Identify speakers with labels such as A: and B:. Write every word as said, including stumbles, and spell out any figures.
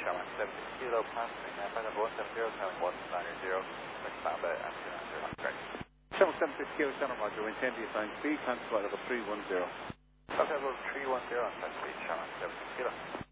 A: Sherman seventy kilo, passing uh, Phantom one seven zero, telling one nine zero, westbound at Amsterdam zero, correct.
B: seven seven six kilo, Sherman Roger, wind ten to your sign speed, time flight level three one zero.
A: Okay, level three one zero, on speed, Sherman seventy kilo.